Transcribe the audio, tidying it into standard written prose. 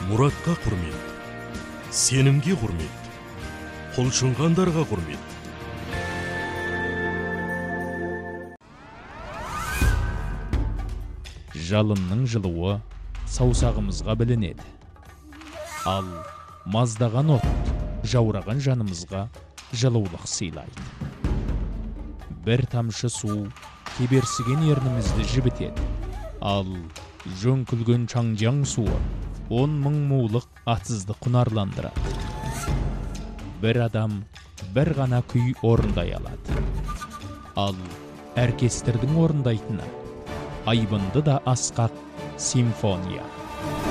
Muratқа құрмет, сенімге құрмет, құлшынғандарға құрмет. Жалынның жылуы саусағымызға білінеді. Ал маздаған от жаураған жанымызға жылулық сыйлайды. Бір тамшы су кеберсіген ернімізді жібітеді. Ал жөңкілген чаңжаң суы 10 мың мулық атсызды құнарландырады. Бір адам бір ғана күй орындай алады. Ал оркестрдің орындайтыны айбынды да асқақ симфония.